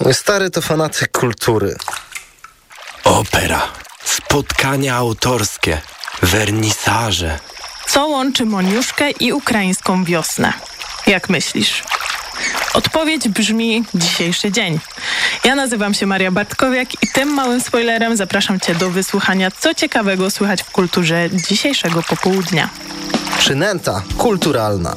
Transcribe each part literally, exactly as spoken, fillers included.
Mój stary to fanatyk kultury. Opera, spotkania autorskie, wernisaże. Co łączy Moniuszkę i ukraińską wiosnę? Jak myślisz? Odpowiedź brzmi dzisiejszy dzień. Ja nazywam się Maria Bartkowiak i tym małym spoilerem zapraszam Cię do wysłuchania, co ciekawego słychać w kulturze dzisiejszego popołudnia. Przynęta kulturalna.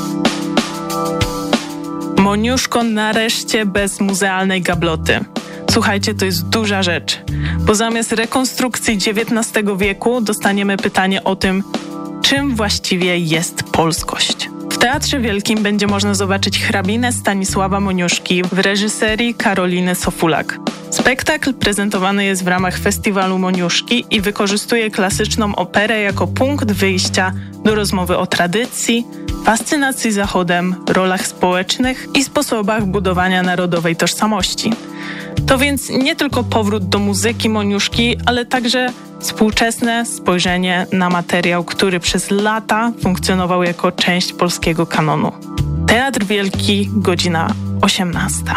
Moniuszko nareszcie bez muzealnej gabloty. Słuchajcie, to jest duża rzecz, bo zamiast rekonstrukcji dziewiętnastego wieku dostaniemy pytanie o tym, czym właściwie jest polskość. W Teatrze Wielkim będzie można zobaczyć hrabinę Stanisława Moniuszki w reżyserii Karoliny Sofulak. Spektakl prezentowany jest w ramach Festiwalu Moniuszki i wykorzystuje klasyczną operę jako punkt wyjścia do rozmowy o tradycji, fascynacji Zachodem, rolach społecznych i sposobach budowania narodowej tożsamości. To więc nie tylko powrót do muzyki Moniuszki, ale także współczesne spojrzenie na materiał, który przez lata funkcjonował jako część polskiego kanonu. Teatr Wielki, godzina osiemnasta.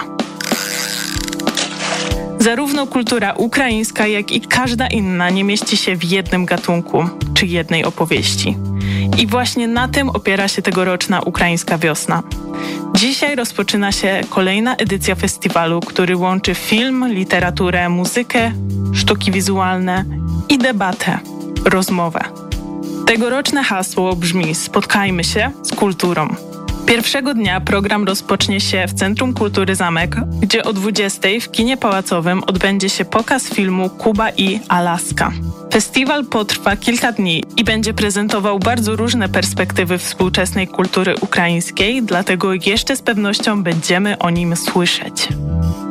Zarówno kultura ukraińska, jak i każda inna nie mieści się w jednym gatunku czy jednej opowieści. I właśnie na tym opiera się tegoroczna Ukraińska Wiosna. Dzisiaj rozpoczyna się kolejna edycja festiwalu, który łączy film, literaturę, muzykę, sztuki wizualne i debatę, rozmowę. Tegoroczne hasło brzmi: spotkajmy się z kulturą. Pierwszego dnia program rozpocznie się w Centrum Kultury Zamek, gdzie o dwudziestej w kinie pałacowym odbędzie się pokaz filmu Kuba i Alaska. Festiwal potrwa kilka dni i będzie prezentował bardzo różne perspektywy współczesnej kultury ukraińskiej, dlatego jeszcze z pewnością będziemy o nim słyszeć.